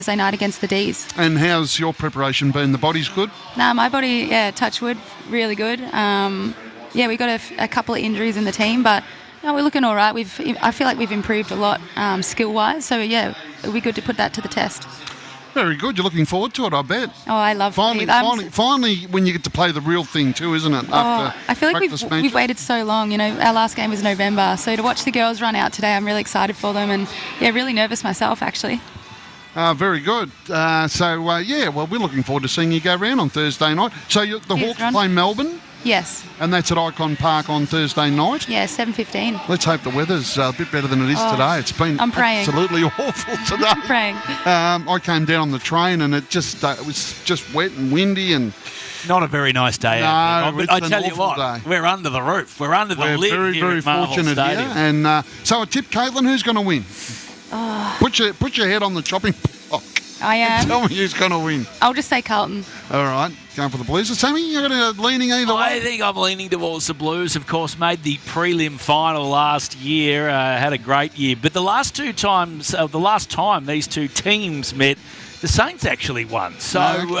Thursday night against the D's. And how's your preparation been? The body's good? No, my body, touch wood, really good. We got a couple of injuries in the team, but no, we're looking all right. I feel like we've improved a lot skill-wise, so it'll be good to put that to the test. Very good. You're looking forward to it, I bet. Oh, I love it. Finally, when you get to play the real thing too, isn't it? I feel like we've waited so long. Our last game was November, so to watch the girls run out today, I'm really excited for them, and really nervous myself actually. Very good. We're looking forward to seeing you go round on Thursday night. So the Hawks play Melbourne? Yes. And that's at Icon Park on Thursday night? Yeah, 7:15. Let's hope the weather's a bit better than it is today. It's been absolutely awful today. I'm praying. I came down on the train and it was just wet and windy and... Not a very nice day out there. But I tell you what, day. We're under the roof. We're under the lid very, here very at Marvel fortunate Stadium. here. And so a tip, Caitlin, who's going to win? Put your head on the chopping block. I am. Tell me who's going to win. I'll just say Carlton. All right, going for the Blues. Sammy, you're leaning either way? I think I'm leaning towards the Blues. Of course, made the prelim final last year. Had a great year. But the last time these two teams met, the Saints actually won. So,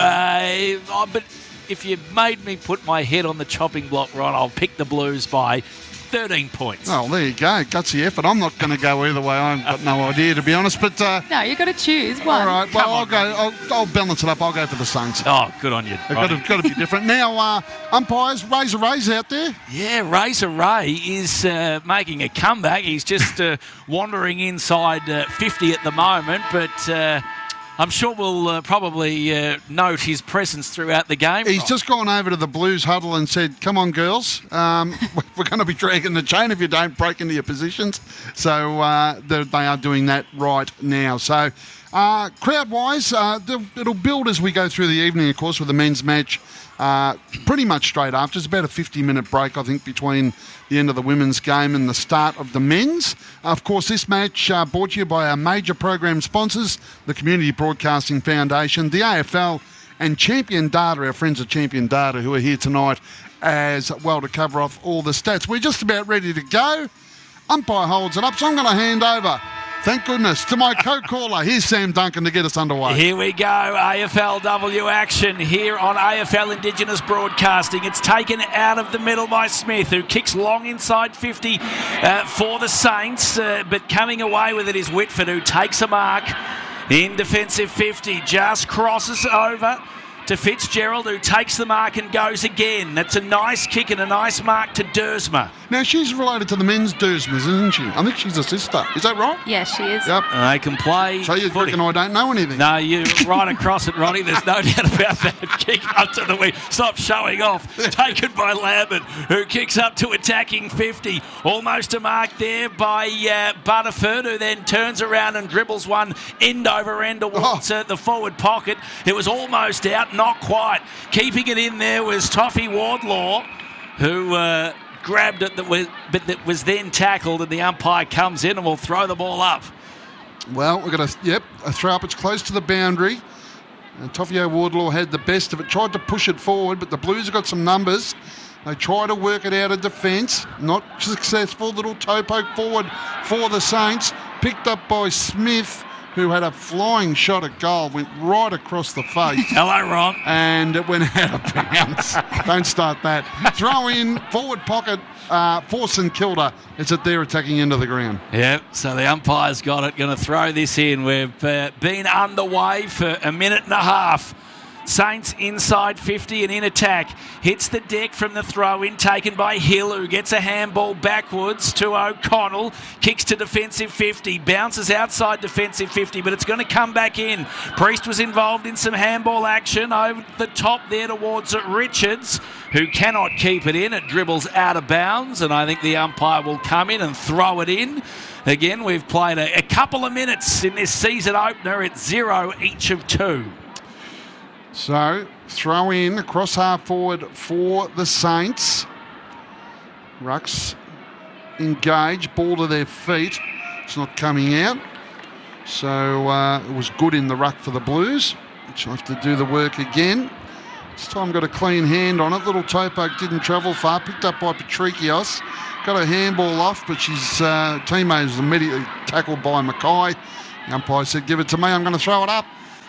but if you made me put my head on the chopping block, Ron, I'll pick the Blues by 13 points. Oh, there you go. Gutsy effort. I'm not going to go either way. I've got no idea, to be honest. But no, you've got to choose one. All right. Well, I'll balance it up. I'll go for the Saints. Oh, good on you. I've got to be different. Now, umpires, Razor Ray's out there. Yeah, Razor Ray is making a comeback. He's just wandering inside 50 at the moment, but... I'm sure we'll probably note his presence throughout the game. He's just gone over to the Blues huddle and said, come on, girls, we're going to be dragging the chain if you don't break into your positions. So they are doing that right now. So crowd-wise, it'll build as we go through the evening, of course, with the men's match pretty much straight after. It's about a 50-minute break, I think, between the end of the women's game and the start of the men's. Of course, this match brought to you by our major program sponsors, the Community Broadcasting Foundation, the AFL, and Champion Data, our friends at Champion Data, who are here tonight as well to cover off all the stats. We're just about ready to go. Umpire holds it up, so I'm going to hand over, thank goodness, to my co-caller. Here's Sam Duncan to get us underway. Here we go, AFLW action here on AFL Indigenous Broadcasting. It's taken out of the middle by Smith, who kicks long inside 50 for the Saints, but coming away with it is Whitford, who takes a mark in defensive 50, just crosses over to Fitzgerald, who takes the mark and goes again. That's a nice kick and a nice mark to Dersma. Now, she's related to the men's Dersmas, isn't she? I think she's a sister. Is that right? Yeah, she is. Yep. They can play So you footy. reckon I don't know anything? No, you're right across it, Ronnie. There's no doubt about that. Kick up to the wing. Stop showing off. Taken by Lambert, who kicks up to attacking 50. Almost a mark there by Butterford, who then turns around and dribbles one end over end towards the forward pocket. It was almost out, not quite. Keeping it in there was Toffee Wardlaw, who... grabbed it, that was then tackled, and the umpire comes in and will throw the ball up. Well, we're going to, a throw up. It's close to the boundary. And Toffee Wardlaw had the best of it. Tried to push it forward, but the Blues have got some numbers. They try to work it out of defence. Not successful. Little toe poke forward for the Saints. Picked up by Smith, who had a flying shot at goal, went right across the face. Hello, Ron. And it went out of bounds. Don't start that. Throw in, forward pocket for St Kilda. It's at their attacking end of the ground. Yep, so the umpire's got it. Going to throw this in. We've been underway for a minute and a half. Saints inside 50 and in attack. Hits the deck from the throw-in, taken by Hill, who gets a handball backwards to O'Connell. Kicks to defensive 50. Bounces outside defensive 50, but it's going to come back in. Priest was involved in some handball action over the top there towards Richards, who cannot keep it in. It dribbles out of bounds, and I think the umpire will come in and throw it in. Again, we've played a couple of minutes in this season opener. It's 0 each of 2. So, throw in, across half forward for the Saints. Rucks engage, ball to their feet. It's not coming out. So, it was good in the ruck for the Blues, which have to do the work again. This time got a clean hand on it. Little toe poke didn't travel far. Picked up by Patrikios. Got a handball off, but she's teammate was immediately tackled by Mackay. The umpire said, give it to me, I'm going to throw it up.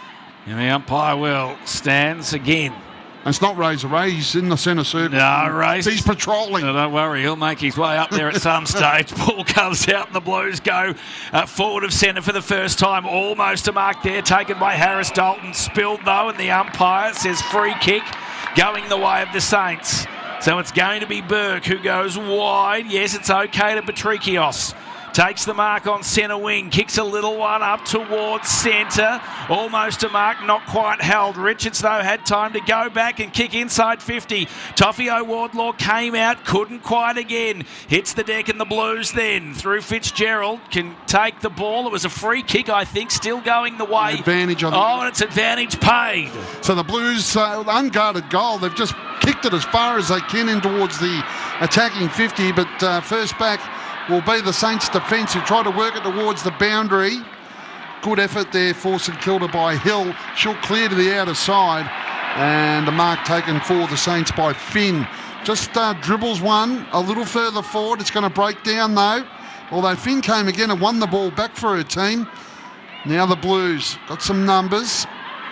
And the umpire will stands again. It's not Razor Ray. He's in the centre circle. No, Race. He's patrolling. No, don't worry. He'll make his way up there at some stage. Ball comes out and the Blues go forward of centre for the first time. Almost a mark there, taken by Harris Dalton. Spilled, though, and the umpire says free kick going the way of the Saints. So it's going to be Burke who goes wide. Yes, it's okay to Patrikios. Takes the mark on centre wing, kicks a little one up towards centre. Almost a mark, not quite held. Richards, though, had time to go back and kick inside 50. Toffeo Wardlaw came out, couldn't quite again. Hits the deck and the Blues then. Through Fitzgerald, can take the ball. It was a free kick, I think, still going the way. Advantage on and it's advantage paid. So the Blues, unguarded goal. They've just kicked it as far as they can in towards the attacking 50, but first back will be the Saints defence who try to work it towards the boundary. Good effort there for St Kilda by Hill. She'll clear to the outer side, and a mark taken for the Saints by Finn. Just dribbles one a little further forward. It's going to break down though, although Finn came again and won the ball back for her team. Now the Blues got some numbers.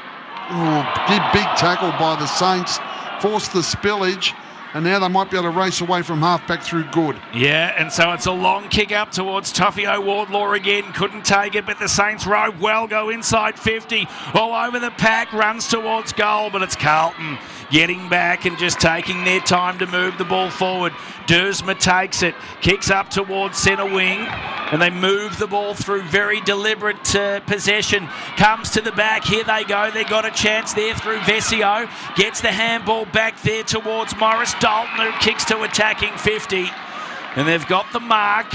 Big tackle by the Saints, forced the spillage. And now they might be able to race away from half-back through Good. Yeah, and so it's a long kick up towards Toffeo Wardlaw again. Couldn't take it, but the Saints row well, go inside 50. All over the pack, runs towards goal, but it's Carlton getting back and just taking their time to move the ball forward. Dersma takes it, kicks up towards centre wing, and they move the ball through. Very deliberate possession. Comes to the back. Here they go. They got a chance there through Vesio. Gets the handball back there towards Morris Dalton, who kicks to attacking 50. And they've got the mark.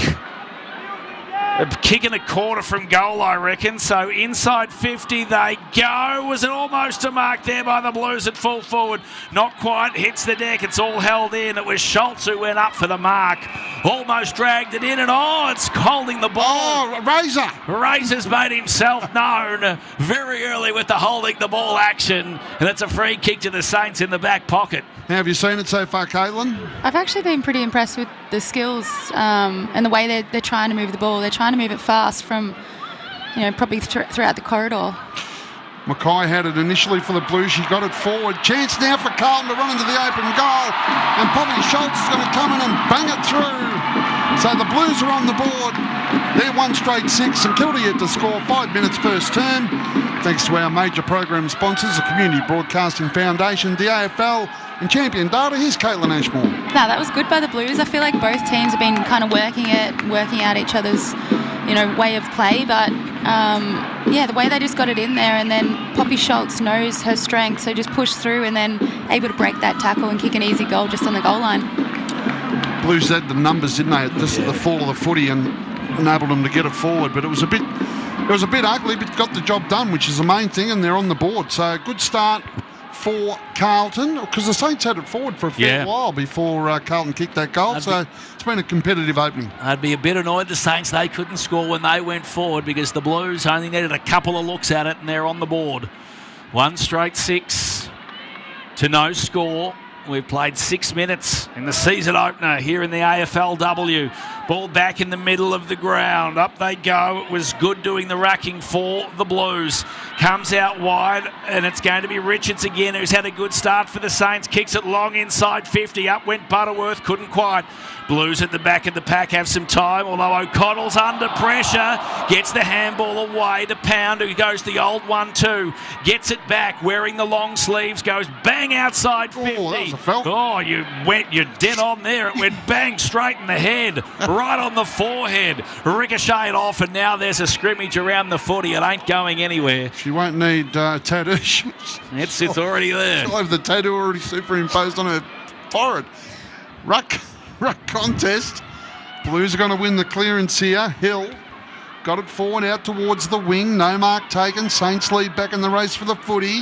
A kick and a quarter from goal, I reckon. So inside 50 they go. Was it almost a mark there by the Blues at full forward? Not quite. Hits the deck. It's all held in. It was Schultz who went up for the mark. Almost dragged it in, and it's holding the ball. Oh, Razor! Razor's made himself known very early with the holding the ball action. And it's a free kick to the Saints in the back pocket. Now, have you seen it so far, Caitlin? I've actually been pretty impressed with the skills and the way they're trying to move the ball. They're trying to move it fast from, probably throughout the corridor. Mackay had it initially for the Blues. She got it forward. Chance now for Carlton to run into the open goal. And Bobby Schultz is going to come in and bang it through. So the Blues are on the board. They're 1 straight 6. St Kilda yet to score. 5 minutes first term. Thanks to our major program sponsors, the Community Broadcasting Foundation, the AFL, and Champion Data. Here's Caitlin Ashmore. No, that was good by the Blues. I feel like both teams have been kind of working out each other's, way of play. But, the way they just got it in there, and then Poppy Schultz knows her strength, so just pushed through and then able to break that tackle and kick an easy goal just on the goal line. Blues had the numbers, didn't they? Just at the fall of the footy and enabled them to get it forward. But it was a bit ugly, but got the job done, which is the main thing, and they're on the board. So good start for Carlton, because the Saints had it forward for a fair while before Carlton kicked that goal. It's been a competitive opening. I'd be a bit annoyed the Saints, they couldn't score when they went forward, because the Blues only needed a couple of looks at it and they're on the board. 1 straight 6 to no score. We've played 6 minutes in the season opener here in the AFLW. Ball back in the middle of the ground. Up they go. It was good doing the racking for the Blues. Comes out wide, and it's going to be Richards again, who's had a good start for the Saints. Kicks it long inside 50. Up went Butterworth. Couldn't quite. Blues at the back of the pack have some time, although O'Connell's under pressure. Gets the handball away to Pound, who goes the old 1-2. Gets it back, wearing the long sleeves. Goes bang outside 50. Oh, that was a felt. Oh, you're dead on there. It went bang straight in the head, right on the forehead. Ricocheted off, and now there's a scrimmage around the footy. It ain't going anywhere. She won't need tattoo. It's already there. She'll have the tattoo already superimposed on her forehead. Ruck contest. Blues are going to win the clearance here. Hill got it forward out towards the wing. No mark taken. Saints lead back in the race for the footy.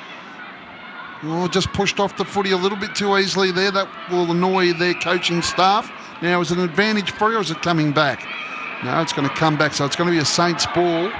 Just pushed off the footy a little bit too easily there. That will annoy their coaching staff. Now, is it an advantage for you, or is it coming back? No, it's going to come back. So it's going to be a Saints ball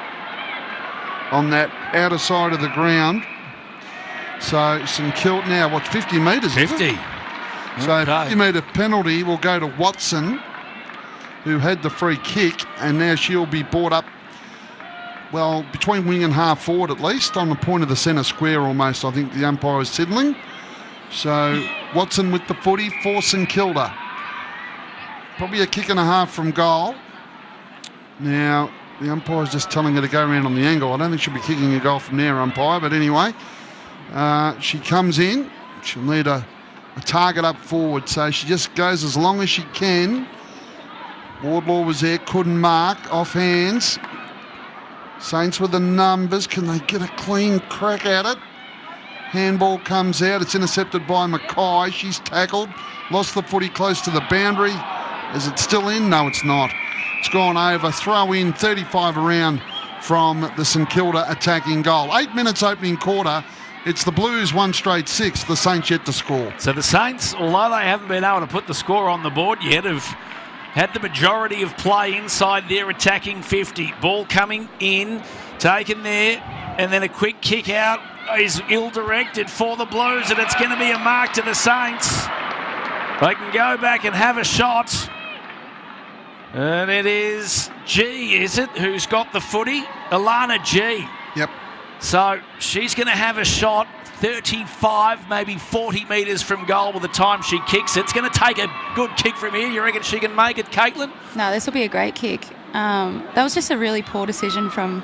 on that outer side of the ground. So St Kilda now, 50 metres? 50. So a 50-metre penalty will go to Watson, who had the free kick, and now she'll be brought up well, between wing and half forward at least, on the point of the centre square almost, I think the umpire was signalling. So Watson with the footy for St Kilda. Probably a kick and a half from goal. Now, the umpire's just telling her to go around on the angle. I don't think she'll be kicking a goal from there, umpire, but anyway. She comes in. She'll need a target up forward, so she just goes as long as she can. Wardlaw was there, couldn't mark, off hands. Saints with the numbers. Can they get a clean crack at it? Handball comes out. It's intercepted by Mackay. She's tackled. Lost the footy close to the boundary. Is it still in? No, it's not. It's gone over. Throw in, 35 around from the St Kilda attacking goal. 8 minutes opening quarter. It's the Blues 1 straight 6. The Saints yet to score. So the Saints, although they haven't been able to put the score on the board yet, have had the majority of play inside their attacking 50. Ball coming in, taken there, and then a quick kick out is ill-directed for the Blues, and it's going to be a mark to the Saints. They can go back and have a shot. And it is G, is it, who's got the footy? Alana G. Yep. So she's going to have a shot 35, maybe 40 metres from goal by the time she kicks it. It's going to take a good kick from here. You reckon she can make it, Caitlin? No, this will be a great kick. That was just a really poor decision from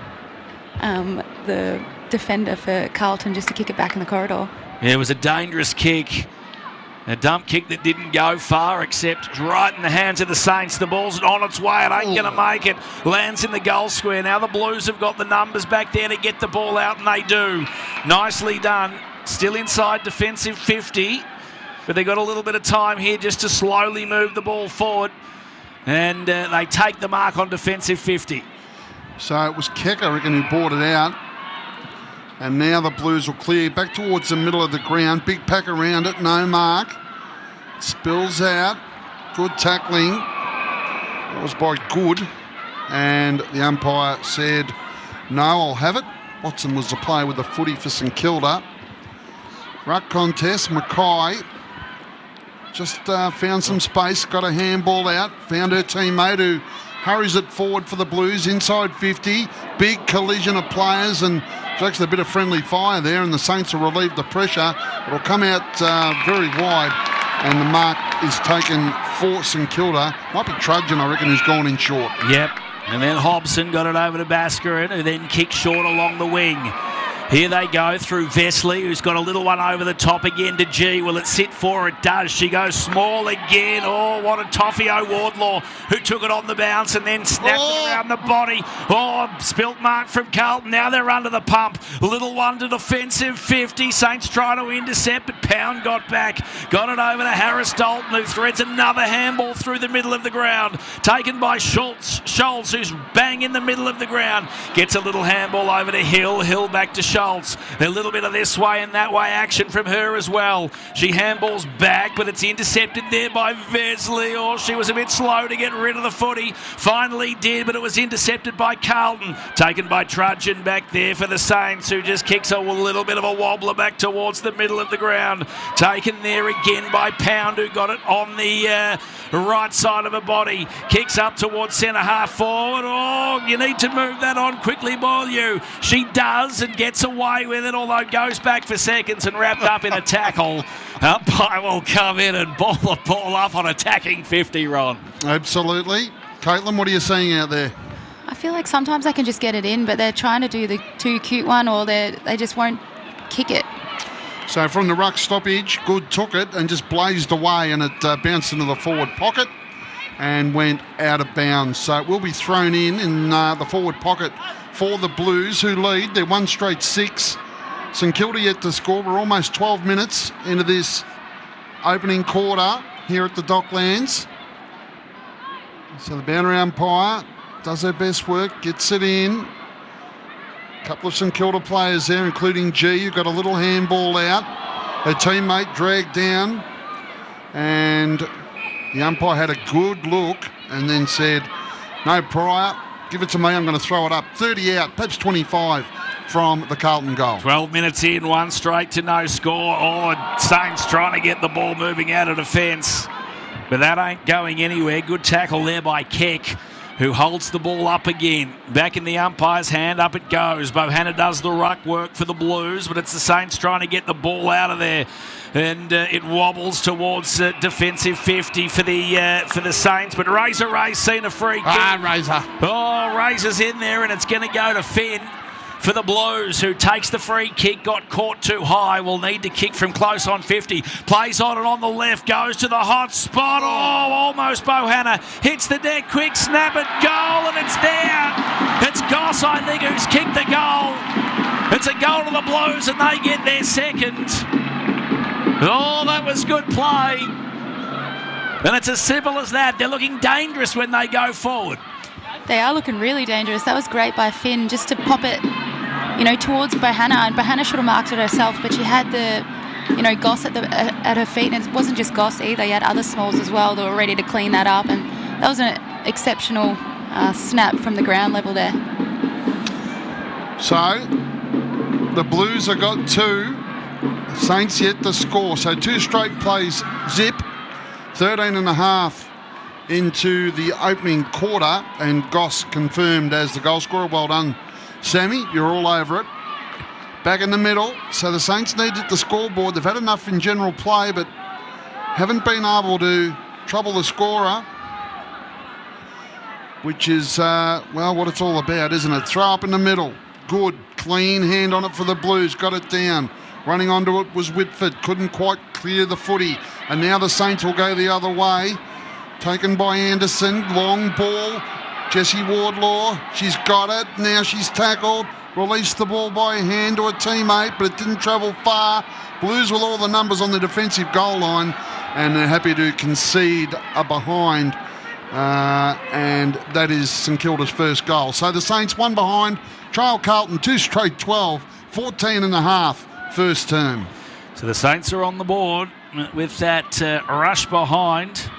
the defender for Carlton just to kick it back in the corridor. Yeah, it was a dangerous kick. A dump kick that didn't go far, except right in the hands of the Saints. The ball's on its way. It ain't going to make it. Lands in the goal square. Now the Blues have got the numbers back there to get the ball out, and they do. Nicely done. Still inside defensive 50, but they've got a little bit of time here just to slowly move the ball forward, and they take the mark on defensive 50. So it was Keck, I reckon, who brought it out. And now the Blues will clear back towards the middle of the ground. Big pack around it, no mark. Spills out. Good tackling. That was by Good. And the umpire said, no, I'll have it. Watson was the player with the footy for St Kilda. Ruck contest, Mackay just found some space, got a handball out, found her teammate who hurries it forward for the Blues, inside 50. Big collision of players, and there's actually a bit of friendly fire there, and the Saints will relieve the pressure. It'll come out very wide, and the mark is taken for St Kilda. Might be Trudgeon, I reckon, who's gone in short. Yep, and then Hobson got it over to Bascarin, who then kicked short along the wing. Here they go through Vesely, who's got a little one over the top again to G. Will it sit for her? It does. She goes small again. Oh, what a Toffio Wardlaw, who took it on the bounce and then snapped it around the body. Oh, spilt mark from Carlton. Now they're under the pump. Little one to defensive 50. Saints trying to intercept, but Pound got back. Got it over to Harris Dalton, who threads another handball through the middle of the ground. Taken by Schultz, who's bang in the middle of the ground. Gets a little handball over to Hill. Hill back to Schultz. A little bit of this way and that way action from her as well. She handballs back, but it's intercepted there by Vesely. Oh, she was a bit slow to get rid of the footy. Finally did, but it was intercepted by Carlton. Taken by Trudgeon back there for the Saints, who just kicks a little bit of a wobbler back towards the middle of the ground. Taken there again by Pound, who got it on the right side of her body. Kicks up towards centre half forward. Oh, you need to move that on quickly, Beaulieu. She does and gets away with it, although goes back for seconds and wrapped up in a tackle. Umpire will come in and ball the ball up on attacking 50, Ron. Absolutely. Caitlin, what are you seeing out there? I feel like sometimes they can just get it in, but they're trying to do the too cute one, or they just won't kick it. So from the ruck stoppage, Good took it and just blazed away, and it bounced into the forward pocket and went out of bounds. So it will be thrown in the forward pocket for the Blues, who lead. They're 1 straight 6. St Kilda yet to score. We're almost 12 minutes into this opening quarter here at the Docklands. So the boundary umpire does her best work, gets it in. A couple of St Kilda players there, including G, who got a little handball out. Her teammate dragged down, and the umpire had a good look and then said, no, Pryor, give it to me, I'm going to throw it up. 30 out, perhaps 25 from the Carlton goal. 12 minutes in, 1 straight to no score. Oh, Saints trying to get the ball moving out of defence, but that ain't going anywhere. Good tackle there by Keck. who holds the ball up again. Back in the umpire's hand, up it goes. Bohanna does the ruck work for the Blues, but it's the Saints trying to get the ball out of there. And it wobbles towards defensive 50 for the Saints. But Razor Ray's seen a free kick. Razor. Oh, Razor's in there, and it's going to go to Finn for the Blues, who takes the free kick, got caught too high, will need to kick from close on 50. Plays on it on the left, goes to the hot spot. Oh, almost Bohanna. Hits the deck, quick snap it, goal, and it's there. It's Goss, I think, who's kicked the goal. It's a goal to the Blues, and they get their second. Oh, that was good play. And it's as simple as that. They're looking dangerous when they go forward. They are looking really dangerous. That was great by Finn, just to pop it, towards Bohanna. And Bohanna should have marked it herself, but she had the, Goss at her feet. And it wasn't just Goss either. You had other smalls as well that were ready to clean that up. And that was an exceptional snap from the ground level there. So, the Blues have got 2. Saints yet to score. So 2 straight plays zip. 13.5 into the opening quarter, and Goss confirmed as the goal scorer. Well done, Sammy. You're all over it. Back in the middle. So the Saints needed the scoreboard. They've had enough in general play, but haven't been able to trouble the scorer, which is, what it's all about, isn't it? Throw up in the middle. Good, clean hand on it for the Blues. Got it down. Running onto it was Whitford. Couldn't quite clear the footy. And now the Saints will go the other way. Taken by Anderson. Long ball. Jessie Wardlaw. She's got it. Now she's tackled. Released the ball by hand to a teammate, but it didn't travel far. Blues with all the numbers on the defensive goal line, and they're happy to concede a behind. And that is St Kilda's first goal. So the Saints 1 behind. Trail Carlton 2 straight 12. 14.5. First term. So the Saints are on the board with that rush behind.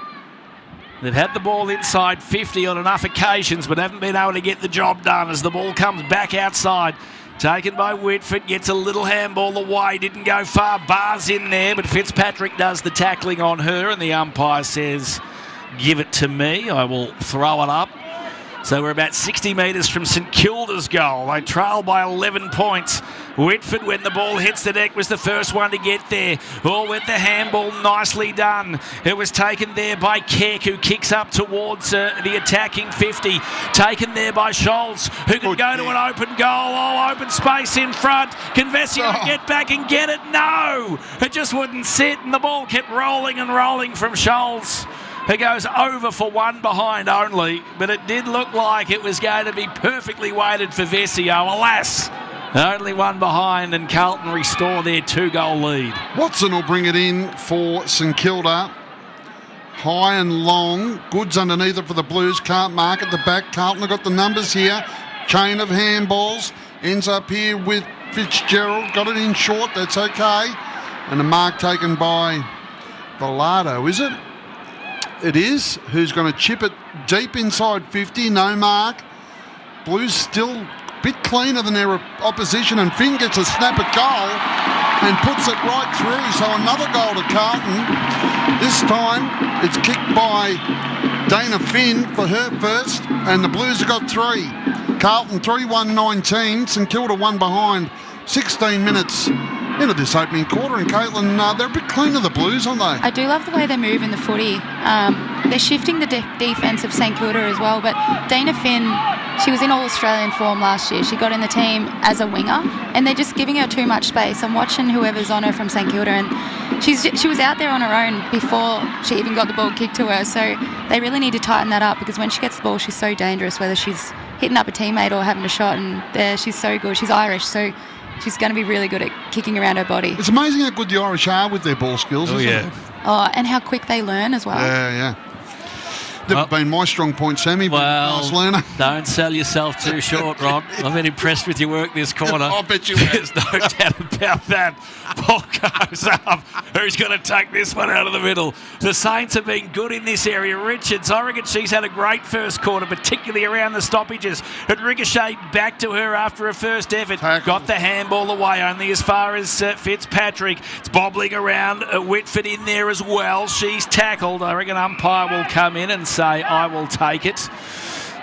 They've had the ball inside 50 on enough occasions, but haven't been able to get the job done as the ball comes back outside. Taken by Whitford, gets a little handball away, didn't go far. Barr's in there, but Fitzpatrick does the tackling on her, and the umpire says, "Give it to me, I will throw it up." So we're about 60 metres from St Kilda's goal. They trail by 11 points. Whitford, when the ball hits the deck, was the first one to get there. Oh, with the handball, nicely done. It was taken there by Keck, who kicks up towards the attacking 50. Taken there by Scholz, who can go to an open goal. Oh, open space in front. Can Vesio get back and get it? No! It just wouldn't sit, and the ball kept rolling and rolling from Scholz. It goes over for 1 behind only, but it did look like it was going to be perfectly weighted for Vesio. Alas, only 1 behind, and Carlton restore their 2-goal lead. Watson will bring it in for St Kilda. High and long. Goods underneath it for the Blues. Can't mark at the back. Carlton have got the numbers here. Chain of handballs. Ends up here with Fitzgerald. Got it in short. That's okay. And a mark taken by Velado, is it? It is. Who's going to chip it deep inside 50. No mark. Blues still a bit cleaner than their opposition, and Finn gets a snap at goal and puts it right through. So another goal to Carlton. This time it's kicked by Dana Finn for her first, and the Blues have got 3. Carlton 3-1-19. St Kilda 1 behind. 16 minutes into this opening quarter, and Caitlin, they're a bit cleaner, the Blues, aren't they? I do love the way they move in the footy. They're shifting the defence of St Kilda as well, but Dana Finn, she was in All-Australian form last year. She got in the team as a winger, and they're just giving her too much space. I'm watching whoever's on her from St Kilda, and she was out there on her own before she even got the ball kicked to her, so they really need to tighten that up, because when she gets the ball, she's so dangerous, whether she's hitting up a teammate or having a shot, and she's so good. She's Irish, so she's going to be really good at kicking around her body. It's amazing how good the Irish are with their ball skills, isn't it? Oh, and how quick they learn as well. Yeah. Never been my strong point, Sammy, but nice learner. Don't sell yourself too short, Rob. I've been impressed with your work this quarter. I bet you have. There's no doubt about that. Ball goes up. Who's going to take this one out of the middle? The Saints have been good in this area. Richards, I reckon she's had a great first quarter, particularly around the stoppages. It ricocheted back to her after her first effort. Got the handball away, only as far as Fitzpatrick. It's bobbling around. Whitford in there as well. She's tackled. I reckon umpire will come in and say, "I will take it."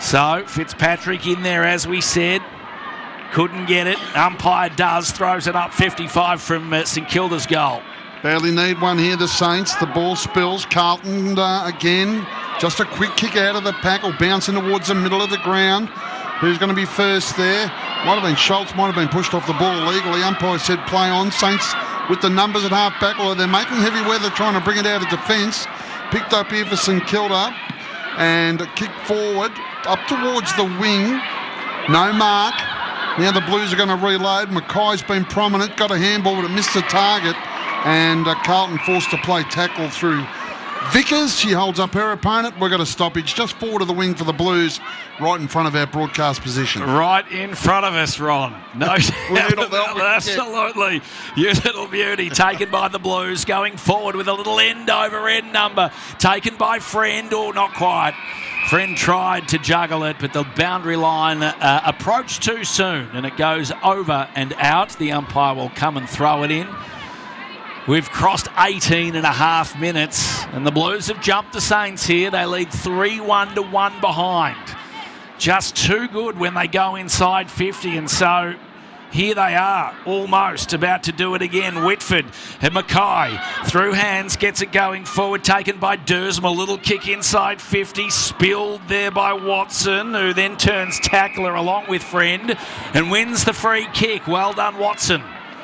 So Fitzpatrick in there, as we said. Couldn't get it. Umpire does. Throws it up 55 from St Kilda's goal. Barely need one here, the Saints. The ball spills. Carlton again. Just a quick kick out of the pack or bouncing towards the middle of the ground. Who's going to be first there? Might have been Schultz. Might have been pushed off the ball illegally. Umpire said play on. Saints with the numbers at half back. Although they're making heavy weather trying to bring it out of defence. Picked up here for St Kilda. And kicked forward up towards the wing. No mark. Now the Blues are going to reload. Mackay's been prominent. Got a handball, but it missed the target. And Carlton forced to play tackle through Vickers. She holds up her opponent. We've got a stoppage just forward of the wing for the Blues, right in front of our broadcast position. Right in front of us, Ron. No doubt. Absolutely. You little beauty taken by the Blues, going forward with a little end over end number. Taken by Friend, or not quite. Friend tried to juggle it, but the boundary line approached too soon, and it goes over and out. The umpire will come and throw it in. We've crossed 18 and a half minutes, and the Blues have jumped the Saints here. They lead 3-1 to 1 behind. Just too good when they go inside 50, and so here they are, almost about to do it again. Whitford and Mackay through hands, gets it going forward, taken by Dursma. Little kick inside 50, spilled there by Watson, who then turns tackler along with Friend and wins the free kick. Well done, Watson.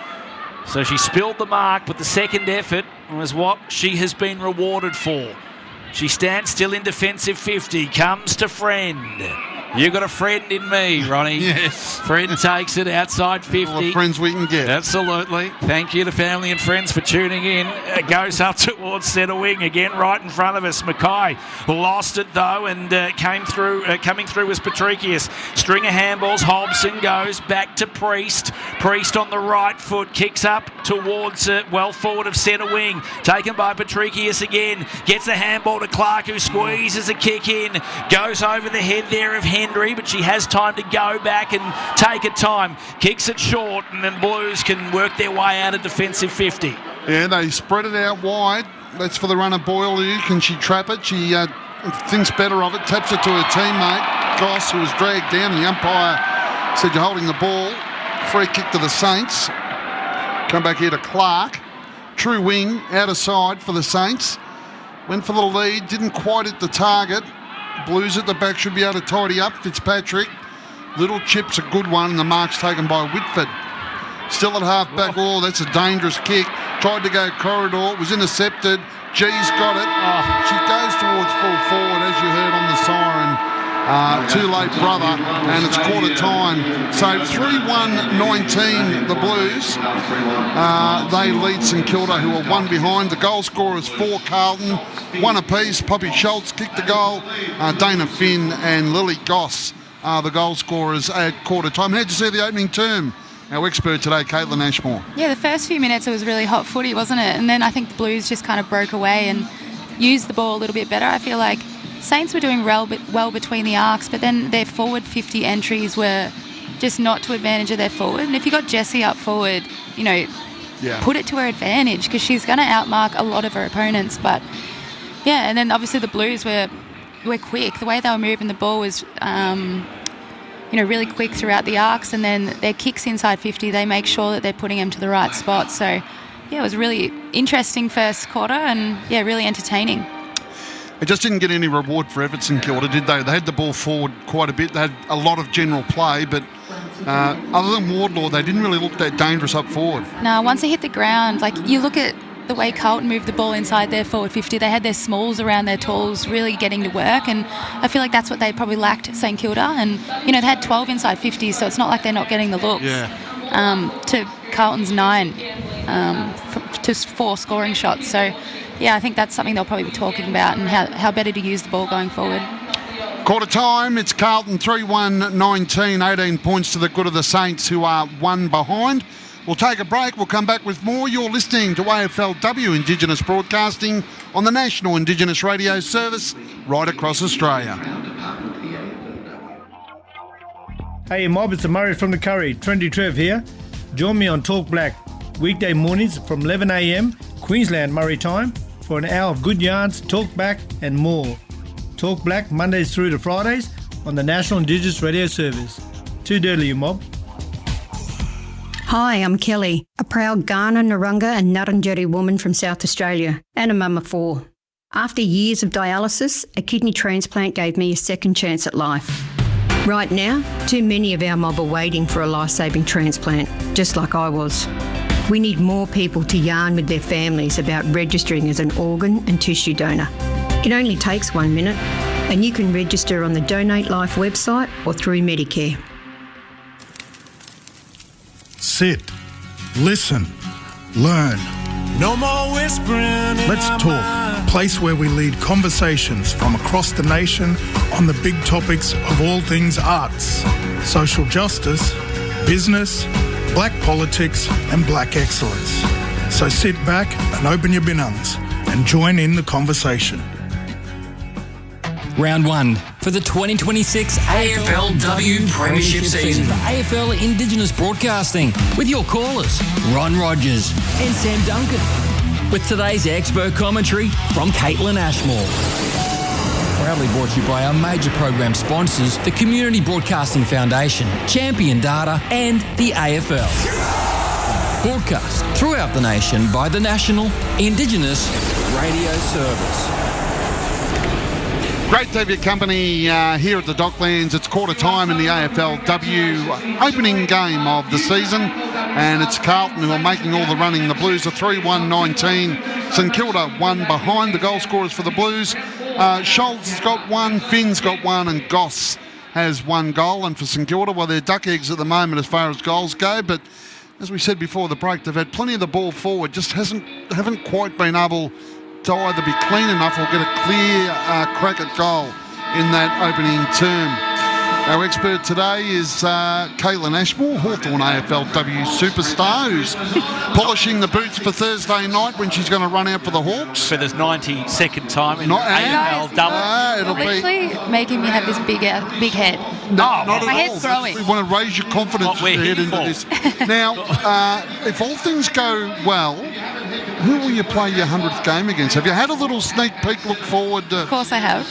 So she spilled the mark, but the second effort was what she has been rewarded for. She stands still in defensive 50, comes to Friend. You got a friend in me, Ronnie. Yes. Friend takes it outside 50. All the friends we can get. Absolutely. Thank you to family and friends for tuning in. It goes up towards centre wing again, right in front of us. Mackay lost it though, and coming through was Patricius. String of handballs. Hobson goes back to Priest. Priest on the right foot, kicks up towards well forward of centre wing. Taken by Patricius again. Gets a handball to Clark, who squeezes a kick in. Goes over the head there of Henry, but she has time to go back and take a time. Kicks it short, and then Blues can work their way out of defensive 50. Yeah, they spread it out wide. That's for the runner Boyle. Can she trap it? She thinks better of it. Taps it to her teammate, Goss, who was dragged down. The umpire said, you're holding the ball. Free kick to the Saints. Come back here to Clark. True wing, out of side for the Saints. Went for the lead, didn't quite hit the target. Blues at the back should be able to tidy up. Fitzpatrick. Little chip's a good one. The mark's taken by Whitford. Still at half back. Oh, that's a dangerous kick. Tried to go corridor. Was intercepted. G's got it. She goes towards full forward, as you heard on the siren. Too late, brother. And it's quarter time. So 3-1-19, the Blues. They lead St Kilda, who are one behind. The goal scorers for Carlton. One apiece. Poppy Schultz kicked the goal. Dana Finn and Lily Goss are the goal scorers at quarter time. How'd you see the opening term? Our expert today, Caitlin Ashmore. Yeah, the first few minutes it was really hot footy, wasn't it? And then I think the Blues just kind of broke away and used the ball a little bit better. I feel like Saints were doing well between the arcs, but then their forward 50 entries were just not to advantage of their forward. And if you got Jessie up forward, put it to her advantage, because she's going to outmark a lot of her opponents. But yeah, and then obviously the Blues were quick. The way they were moving the ball was really quick throughout the arcs, and then their kicks inside 50, they make sure that they're putting them to the right spot. So yeah, it was a really interesting first quarter, and yeah, really entertaining. It just didn't get any reward for Everton Kilda, did they? They had the ball forward quite a bit. They had a lot of general play, but other than Wardlaw, they didn't really look that dangerous up forward. No, once they hit the ground, like you look at the way Carlton moved the ball inside their forward 50, they had their smalls around their talls really getting to work, and I feel like that's what they probably lacked at St Kilda. And they had 12 inside 50s, so it's not like they're not getting the looks. To Carlton's 9 to 4 scoring shots. So yeah, I think that's something they'll probably be talking about, and how better to use the ball going forward. Quarter time, it's Carlton 3-1-19, 18 points to the good of the Saints, who are one behind. We'll take a break. We'll come back with more. You're listening to AFLW Indigenous Broadcasting on the National Indigenous Radio Service right across Australia. Hey mob, it's Murray from the Curry. Trendy Trev here. Join me on Talk Black weekday mornings from 11 a.m. Queensland Murray time for an hour of good yarns, talk back and more. Talk Black Mondays through to Fridays on the National Indigenous Radio Service. Too dirty, you mob. Hi, I'm Kelly, a proud Kaurna, Narungga and Ngarrindjeri woman from South Australia and a mum of 4. After years of dialysis, a kidney transplant gave me a second chance at life. Right now, too many of our mob are waiting for a life-saving transplant, just like I was. We need more people to yarn with their families about registering as an organ and tissue donor. It only takes 1 minute, and you can register on the Donate Life website or through Medicare. Sit, listen, learn. No more whispering. Let's talk, a place where we lead conversations from across the nation on the big topics of all things arts, social justice, business, black politics and black excellence. So sit back and open your binungs and join in the conversation. Round 1 for the 2026 AFLW Premiership season for AFL Indigenous Broadcasting with your callers, Ron Rogers and Sam Duncan. With today's expert commentary from Caitlin Ashmore. Proudly brought to you by our major program sponsors, the Community Broadcasting Foundation, Champion Data and the AFL. Broadcast throughout the nation by the National Indigenous Radio Service. Great to have your company here at the Docklands. It's quarter time in the AFLW opening game of the season, and it's Carlton who are making all the running. The Blues are 3-1-19. St Kilda 1 behind. The goal scorers for the Blues. Schultz has got 1, Finn's got 1, and Goss has 1 goal. And for St Kilda, well, they're duck eggs at the moment as far as goals go, but as we said before the break, they've had plenty of the ball forward, just haven't quite been able to either be clean enough or get a clear crack at goal in that opening term. Our expert today is Caitlin Ashmore, Hawthorn AFLW superstar, who's polishing the boots for Thursday night when she's going to run out for the Hawks. For this 92nd time in AFLW. It'll Literally making me have this big head. Not at my all. head's growing. We want to raise your confidence What we're to head here into for. this. Now, if all things go well, who will you play your 100th game against? Have you had a little sneak peek look forward to? Of course I have.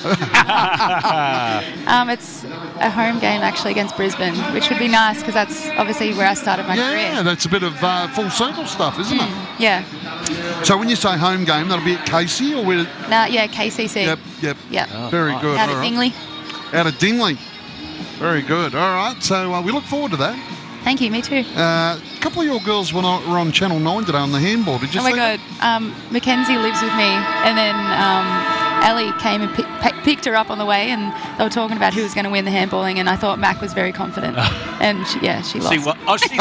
It's a home game actually against Brisbane, which would be nice because that's obviously where I started my Yeah, career. that's a bit of full circle stuff, isn't it? Yeah. So when you say home game, that'll be at Casey or with? Yeah, KCC. Yep. Yep. Very good. Out All at right. Dingley. Out of Dingley. Very good. All right. So we look forward to that. Thank you, me too. A couple of your girls were on Channel 9 today on the handball. Did you Oh see my God. Mackenzie lives with me, and then Ellie came and picked her up on the way, and they were talking about who was going to win the handballing, and I thought Mac was very confident. And she lost. See what? Oh, she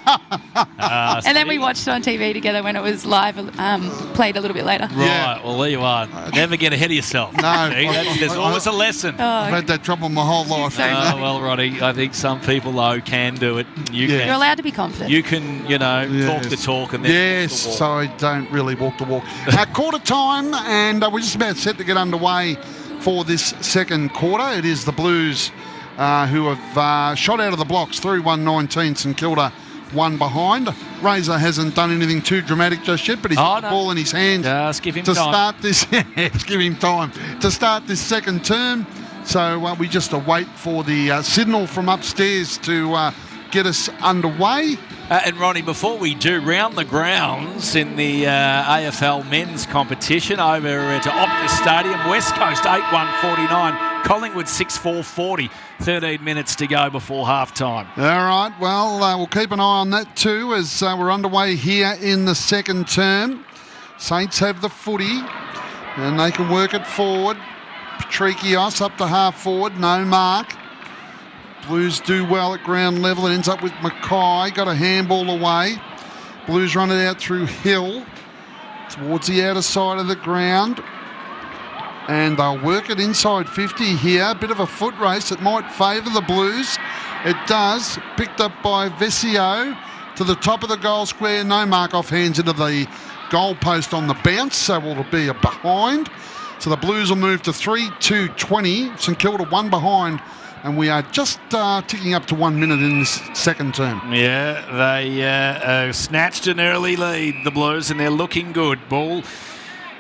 And then we watched it on TV together when it was live, played a little bit later. Right, Yeah. well, there you are. Never get ahead of yourself. No. See, there's always a lesson. I've had that trouble my whole life. Oh, well, Roddy, I think some people, though, can do it. You Yeah. You're can. allowed to be confident. You can, talk the talk and then Yes, walk the so walk. I don't really walk the walk. Quarter time, and we're just about set to get underway for this second quarter. It is the Blues who have shot out of the blocks, 3-1-19, St Kilda 1 behind. Razor hasn't done anything too dramatic just yet, but he's got the ball in his hands Just give him to time. start this. Just give him time to start this second term. So we just await for the signal from upstairs to get us underway. And Ronnie, before we do, round the grounds in the AFL men's competition over at Optus Stadium, West Coast 8-1-49, Collingwood 6-4-40, 13 minutes to go before half-time. All right, well, we'll keep an eye on that too as we're underway here in the second term. Saints have the footy and they can work it forward. Patrikios up to half forward, no mark. Blues do well at ground level. It ends up with Mackay. Got a handball away. Blues run it out through Hill towards the outer side of the ground. And they'll work it inside 50 here. A bit of a foot race. It might favour the Blues. It does. Picked up by Vesio to the top of the goal square. No mark off hands into the goal post on the bounce. So it'll be a behind. So the Blues will move to 3-2-20. St Kilda 1 behind. And we are just ticking up to 1 minute in this second term. Yeah, they snatched an early lead, the Blues, and they're looking good. Ball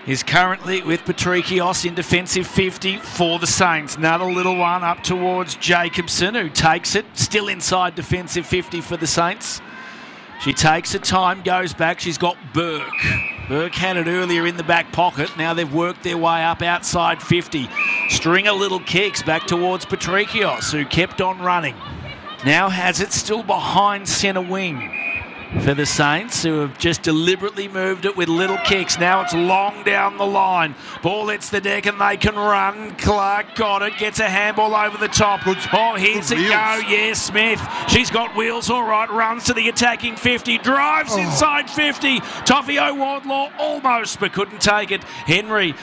is currently with Patrikios in defensive 50 for the Saints. Another little one up towards Jacobson, who takes it, still inside defensive 50 for the Saints. She takes her time, goes back. She's got Burke. Burke had it earlier in the back pocket. Now they've worked their way up outside 50. String of little kicks back towards Patrikios, who kept on running. Now has it still behind centre wing for the Saints, who have just deliberately moved it with little kicks. Now it's long down the line. Ball hits the deck and they can run. Clark got it, gets a handball over the top. Oh, here's it go. Yeah, Smith. She's got wheels all right. Runs to the attacking 50. Drives inside 50. Toffio Wardlaw almost, but couldn't take it. Henry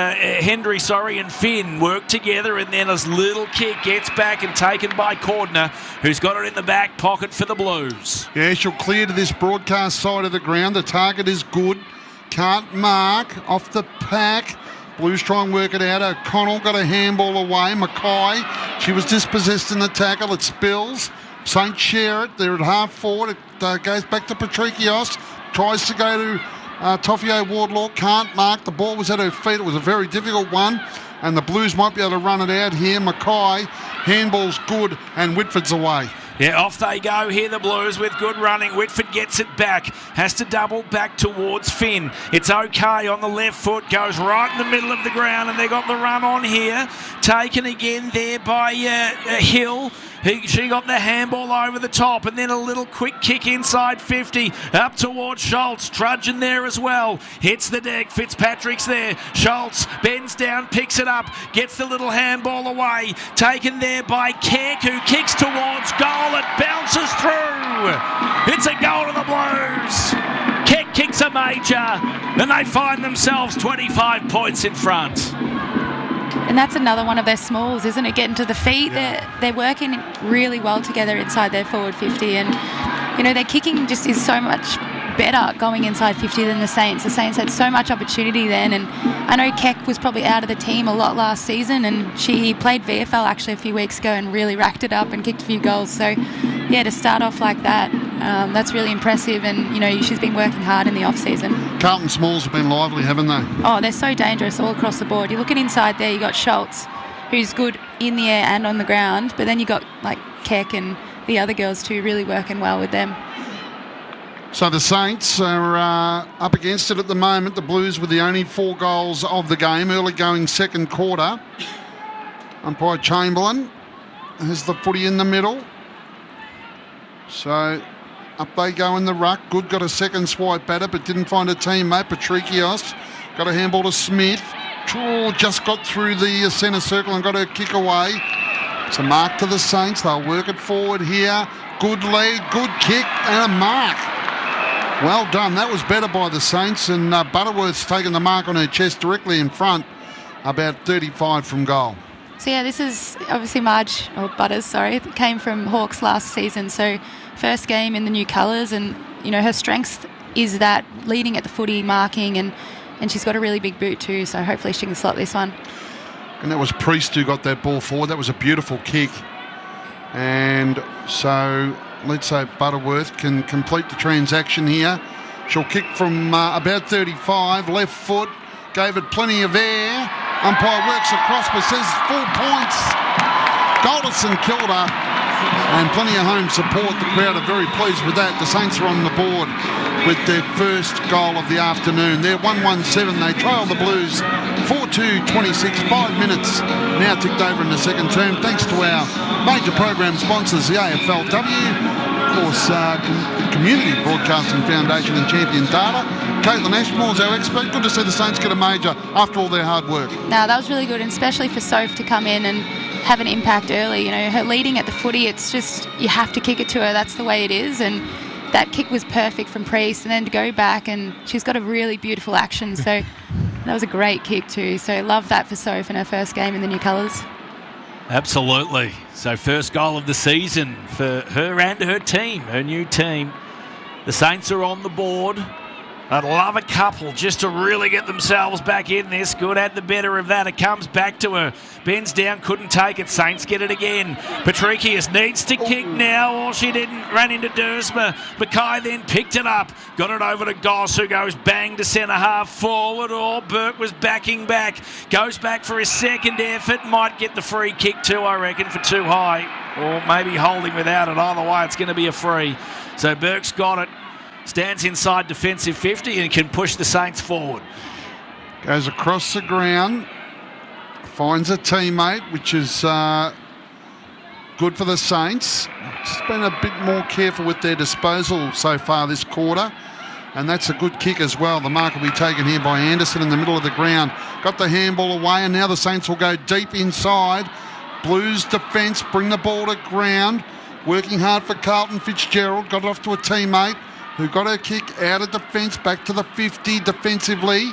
and Finn work together, and then a little kick gets back and taken by Cordner, who's got it in the back pocket for the Blues. Yeah, she'll clear to this broadcast side of the ground. The target is good. Can't mark off the pack. Blues try and work it out. O'Connell got a handball away. Mackay, she was dispossessed in the tackle. It spills. Saints share it. They're at half forward. It goes back to Patrikios. Tries to go to Toffio Wardlaw. Can't mark. The ball was at her feet. It was a very difficult one. And the Blues might be able to run it out here. Mackay, handball's good, and Whitford's away. Yeah, off they go here, the Blues, with good running. Whitford gets it back, has to double back towards Finn. It's okay on the left foot, goes right in the middle of the ground, and they got the run on here. Taken again there by Hill. She got the handball over the top, and then a little quick kick inside 50 up towards Schultz. Trudgeon there as well. Hits the deck. Fitzpatrick's there. Schultz bends down, picks it up, gets the little handball away. Taken there by Keck, who kicks towards goal. It bounces through. It's a goal to the Blues. Keck kicks a major, and they find themselves 25 points in front. And that's another one of their smalls, isn't it? Getting to the feet. Yeah. They're working really well together inside their forward 50. And, you know, their kicking just is so much better going inside 50 than the Saints. The Saints had so much opportunity then. And I know Keck was probably out of the team a lot last season. And she played VFL actually a few weeks ago and really racked it up and kicked a few goals. So, yeah, to start off like that, that's really impressive. And, you know, she's been working hard in the off-season. Carlton Smalls have been lively, haven't they? Oh, they're so dangerous all across the board. You're looking inside there, you got Schultz, who's good in the air and on the ground, but then you got like Keck and the other girls too, really working well with them. So the Saints are up against it at the moment. The Blues with the only 4 goals of the game, early going second quarter. Umpire Chamberlain has the footy in the middle. So up they go in the ruck. Good got a second swipe at it, but didn't find a teammate. Patrikios got a handball to Smith. Just got through the centre circle and got her kick away. It's a mark to the Saints. They'll work it forward here. Good lead, good kick, and a mark. Well done. That was better by the Saints, and Butterworth's taken the mark on her chest directly in front, about 35 from goal. So, yeah, this is obviously Butters, came from Hawks last season. So, first game in the new colours, and, you know, her strength is that leading at the footy, marking, and she's got a really big boot too, so hopefully she can slot this one. And that was Priest who got that ball forward. That was a beautiful kick. And so let's say Butterworth can complete the transaction here. She'll kick from about 35, left foot, gave it plenty of air. Umpire works across but says full points. Golderson killed her, and plenty of home support. The crowd are very pleased with that. The Saints are on the board with their first goal of the afternoon. They're 1-1-7. They trail the Blues 4-2-26. 5 minutes now ticked over in the second term. Thanks to our major program sponsors, the AFLW, of course, Community Broadcasting Foundation and Champion Data. Caitlin Ashmore is our expert. Good to see the Saints get a major after all their hard work. No, that was really good, and especially for Soph to come in and have an impact early. You know, her leading at the footy, it's just, you have to kick it to her. That's the way it is. And that kick was perfect from Priest, and then to go back, and she's got a really beautiful action. So that was a great kick too. So love that for Soph in her first game in the new colours. Absolutely. So first goal of the season for her and her team, her new team. The Saints are on the board. I'd love a couple just to really get themselves back in this. Good had the better of that. It comes back to her. Bends down, couldn't take it. Saints get it again. Patricius needs to kick now, or she didn't. Ran into Dersma. Mackay then picked it up. Got it over to Goss, who goes bang to centre half forward. Or Burke was backing back. Goes back for his second effort. Might get the free kick too, I reckon, for too high. Or maybe holding without it. Either way, it's going to be a free. So Burke's got it. Stands inside defensive 50 and can push the Saints forward. Goes across the ground. Finds a teammate, which is good for the Saints. Just been a bit more careful with their disposal so far this quarter. And that's a good kick as well. The mark will be taken here by Anderson in the middle of the ground. Got the handball away, and now the Saints will go deep inside. Blues defence, bring the ball to ground. Working hard for Carlton Fitzgerald. Got it off to a teammate who got her kick out of defence, back to the 50 defensively.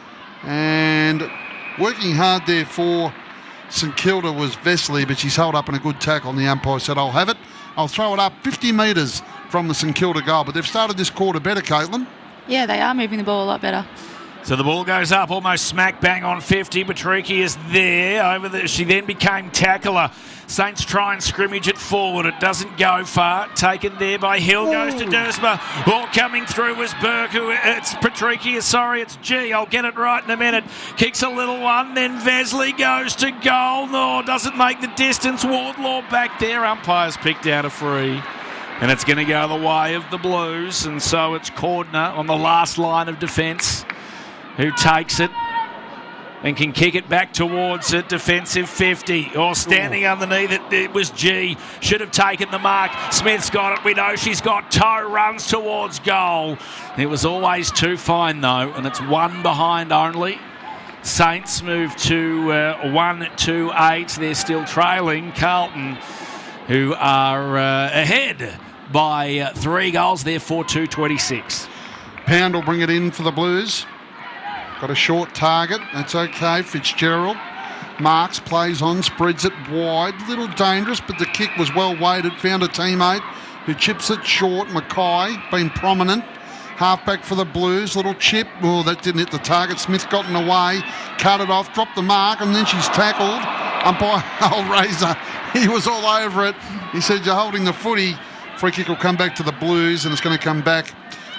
And working hard there for St Kilda was Vesely, but she's held up in a good tackle, and the umpire said, I'll have it. I'll throw it up 50 metres from the St Kilda goal. But they've started this quarter better, Caitlin. Yeah, they are moving the ball a lot better. So the ball goes up almost smack bang on 50. Patrici is there. She then became tackler. Saints try and scrimmage it forward. It doesn't go far. Taken there by Hill. Goes to Dersma. Ball coming through was Burke. It's Patrici. Sorry, it's G. I'll get it right in a minute. Kicks a little one. Then Vesely goes to goal. No, doesn't make the distance. Wardlaw back there. Umpires picked out a free. And it's going to go the way of the Blues. And so it's Cordner on the last line of defence, who takes it and can kick it back towards it. Defensive 50. Or standing underneath it, it was G. Should have taken the mark. Smith's got it. We know she's got toe. Runs towards goal. It was always too fine, though, and it's one behind only. Saints move to 1-2-8. They're still trailing Carlton, who are ahead by 3 goals. They're 4-2-26. Pound will bring it in for the Blues. Got a short target. That's okay. Fitzgerald marks, plays on, spreads it wide. Little dangerous, but the kick was well weighted. Found a teammate who chips it short. Mackay, been prominent. Halfback for the Blues. Little chip. Oh, that didn't hit the target. Smith got in the way. Cut it off. Dropped the mark, and then she's tackled. Umpire Al Razor. He was all over it. He said, you're holding the footy. Free kick will come back to the Blues, and it's going to come back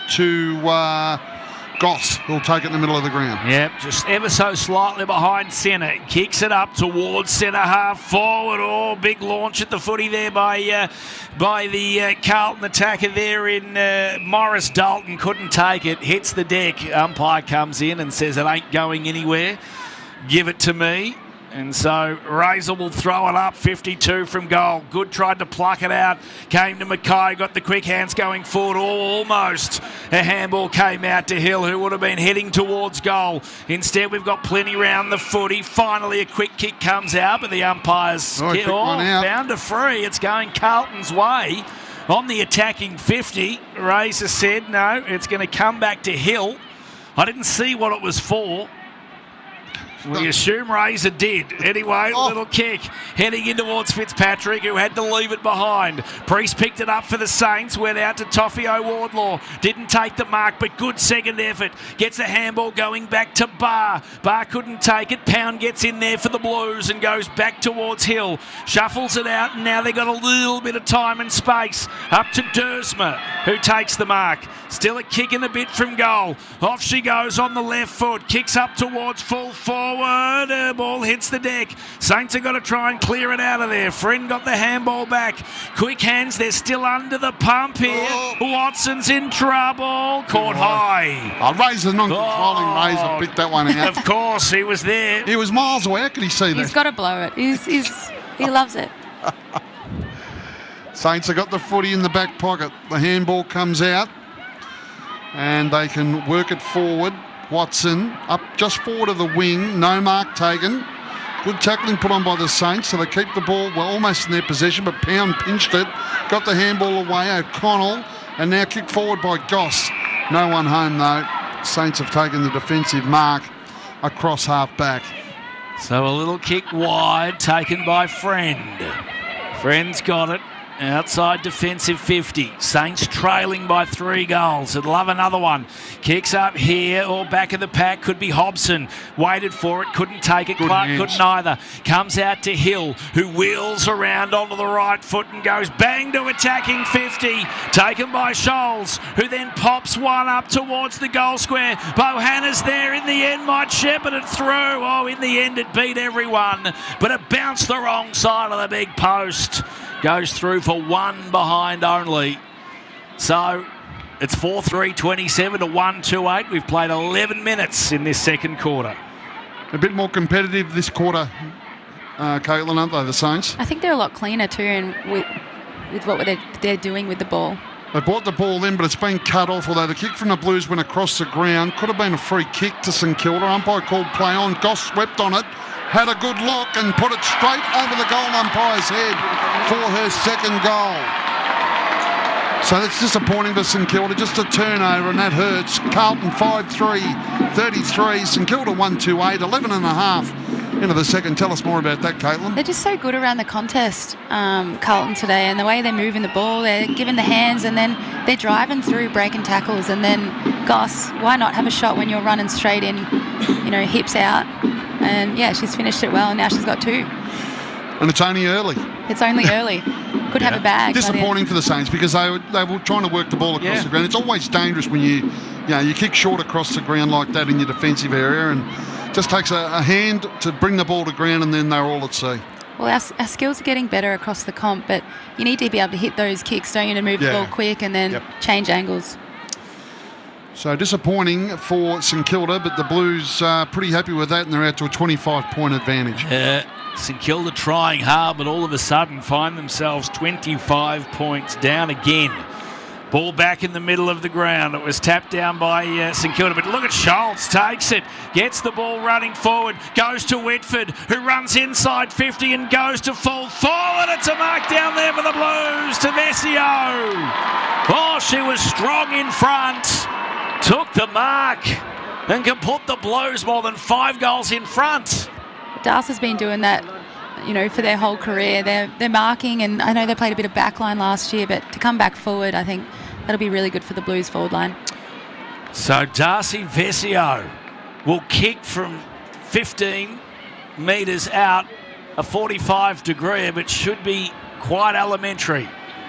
to Goss, who'll take it in the middle of the ground. Yep, just ever so slightly behind centre. Kicks it up towards centre half forward. Oh, big launch at the footy there by the Carlton attacker there in Morris Dalton. Couldn't take it. Hits the deck. Umpire comes in and says it ain't going anywhere. Give it to me. And so Razor will throw it up, 52 from goal. Good tried to pluck it out. Came to Mackay, got the quick hands going forward. Almost a handball came out to Hill, who would have been heading towards goal. Instead, we've got plenty round the footy. Finally, a quick kick comes out, but the umpires found a free. It's going Carlton's way on the attacking 50. Razor said, no, it's going to come back to Hill. I didn't see what it was for. We assume Razor did. Anyway, little kick heading in towards Fitzpatrick, who had to leave it behind. Priest picked it up for the Saints, went out to Toffio Wardlaw. Didn't take the mark, but good second effort. Gets a handball going back to Barr. Barr couldn't take it. Pound gets in there for the Blues and goes back towards Hill. Shuffles it out, and now they've got a little bit of time and space. Up to Dersma, who takes the mark. Still a kick and a bit from goal. Off she goes on the left foot. Kicks up towards full forward. Ball hits the deck. Saints have got to try and clear it out of there. Friend got the handball back. Quick hands. They're still under the pump here. Watson's in trouble. Caught high. Razor, non-controlling Razor, picked that one out. Of course, he was there. He was miles away. How could he see that? He's got to blow it. He loves it. Saints have got the footy in the back pocket. The handball comes out, and they can work it forward. Watson up just forward of the wing. No mark taken. Good tackling put on by the Saints, so they keep the ball almost in their possession, but Pound pinched it. Got the handball away. O'Connell, and now kicked forward by Goss. No one home, though. Saints have taken the defensive mark across half-back. So a little kick wide taken by Friend. Friend's got it. Outside defensive 50. Saints trailing by 3 goals. I'd love another one. Kicks up here or back of the pack. Could be Hobson. Waited for it. Couldn't take it. Good Clark hands. couldn't either. Comes out to Hill, who wheels around onto the right foot and goes bang to attacking 50. Taken by Scholes, who then pops one up towards the goal square. Bohanna's there in the end. Might shepherd it through. Oh, in the end it beat everyone. But it bounced the wrong side of the big post. Goes through for one behind only. So it's 4-3-27 to 1-2-8. We've played 11 minutes in this second quarter. A bit more competitive this quarter, Caitlin, aren't they, the Saints? I think they're a lot cleaner too, and with what they're doing with the ball. They brought the ball in, but it's been cut off, although the kick from the Blues went across the ground. Could have been a free kick to St Kilda. Umpire called play on. Goss swept on it, had a good look and put it straight over the goal umpire's head for her second goal. So that's disappointing for St Kilda. Just a turnover, and that hurts. Carlton 5-3, 33. St Kilda 1-2-8, 11 and a half into the second. Tell us more about that, Caitlin. They're just so good around the contest, Carlton today, and the way they're moving the ball, they're giving the hands, and then they're driving through, breaking tackles, and then Goss, why not have a shot when you're running straight in, hips out, and yeah, she's finished it well, and now she's got 2. And it's only early. It's only early. Could have a bag. Disappointing for the Saints because they were trying to work the ball across the ground. It's always dangerous when you kick short across the ground like that in your defensive area, and just takes a hand to bring the ball to ground, and then they're all at sea. Well, our skills are getting better across the comp, but you need to be able to hit those kicks, don't you, to move the ball quick and then change angles. So disappointing for St Kilda, but the Blues are pretty happy with that, and they're out to a 25-point advantage. St Kilda trying hard, but all of a sudden find themselves 25 points down again. Ball back in the middle of the ground. It was tapped down by St Kilda, but look at Schultz, takes it, gets the ball running forward, goes to Whitford, who runs inside 50 and goes to full forward. It's a mark down there for the Blues to Vesio. Oh, she was strong in front, took the mark, and can put the Blues more than 5 goals in front. Das has been doing that, for their whole career. They're marking, and I know they played a bit of backline last year, but to come back forward, I think that'll be really good for the Blues forward line. So Darcy Vesio will kick from 15 metres out, a 45-degree, but should be quite elementary.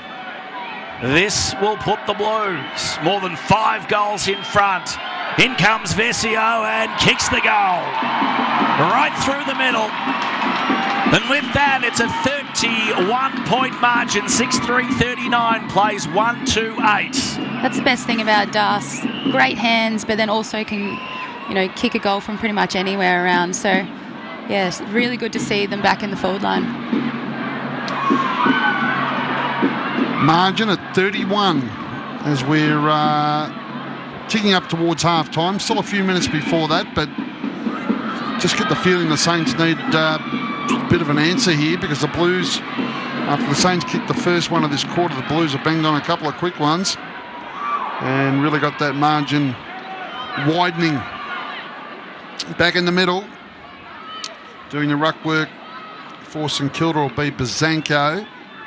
This will put the Blues more than 5 goals in front. In comes Vesio and kicks the goal right through the middle. And with that, it's a 31-point margin. 6-3-39 plays 1-2-8. That's the best thing about Das. Great hands, but then also can, kick a goal from pretty much anywhere around. So, yeah, it's really good to see them back in the forward line. Margin at 31 as we're ticking up towards half-time. Still a few minutes before that, but just get the feeling the Saints need a bit of an answer here, because the Blues, after the Saints kicked the first one of this quarter, the Blues have banged on a couple of quick ones and really got that margin widening. Back in the middle, doing the ruck work for St Kilda will be Bazanko.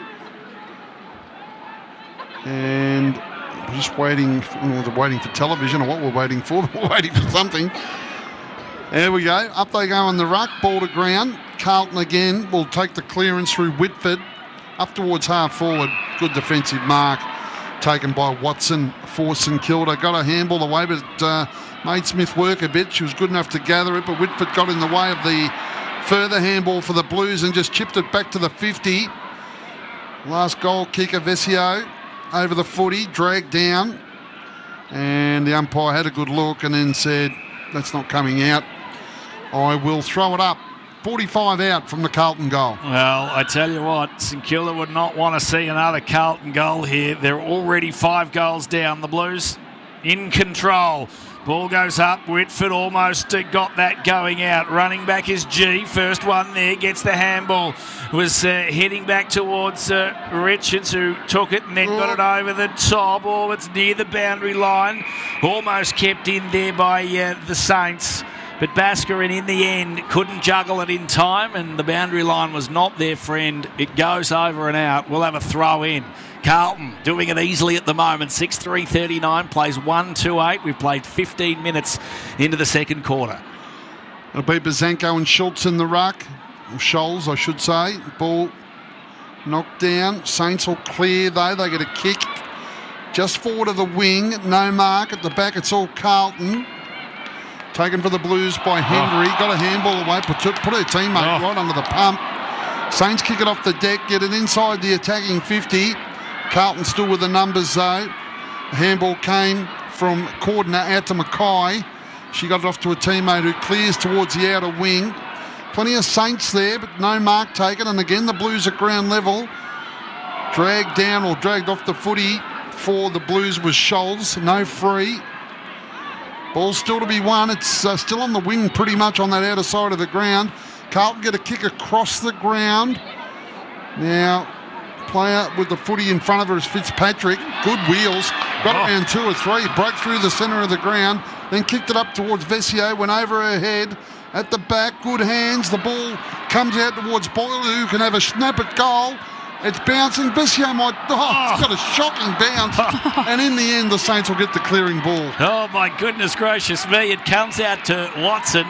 And we're just waiting for television, or what we're waiting for. We're waiting for something. There we go. Up they go on the ruck. Ball to ground. Carlton again will take the clearance through Whitford. Up towards half forward. Good defensive mark taken by Watson for St Kilda. Got a handball away, but made Smith work a bit. She was good enough to gather it, but Whitford got in the way of the further handball for the Blues and just chipped it back to the 50. Last goal kicker, Vesio, over the footy, dragged down, and the umpire had a good look and then said, that's not coming out. I will throw it up. 45 out from the Carlton goal. Well, I tell you what, St Kilda would not want to see another Carlton goal here. They're already 5 goals down. The Blues in control. Ball goes up. Whitford almost got that going out. Running back is G. First one there. Gets the handball. Was heading back towards Richards, who took it and then got it over the top. Oh, it's near the boundary line. Almost kept in there by the Saints. But Baskerin in the end couldn't juggle it in time, and the boundary line was not their friend. It goes over and out. We'll have a throw in. Carlton doing it easily at the moment. 6:3:39, plays 1-2-8. We've played 15 minutes into the second quarter. It'll be Bazanko and Schultz in the ruck. Or Scholes, I should say. Ball knocked down. Saints will clear though. They get a kick just forward of the wing. No mark at the back. It's all Carlton. Taken for the Blues by Henry. Got a handball away. Put her teammate right under the pump. Saints kick it off the deck. Get it inside the attacking 50. Carlton still with the numbers though. The handball came from Cordner out to Mackay. She got it off to a teammate who clears towards the outer wing. Plenty of Saints there, but no mark taken. And again, the Blues at ground level. Dragged down or dragged off the footy for the Blues was Scholes. No free. Ball still to be won. It's still on the wing pretty much on that outer side of the ground. Carlton get a kick across the ground. Now, player with the footy in front of her is Fitzpatrick. Good wheels. Got it around 2 or 3. Broke through the centre of the ground. Then kicked it up towards Vessier. Went over her head. At the back, good hands. The ball comes out towards Boyle, who can have a snap at goal. It's bouncing. Vessier might... it's got a shocking bounce. And in the end, the Saints will get the clearing ball. Oh, my goodness gracious me. It comes out to Watson.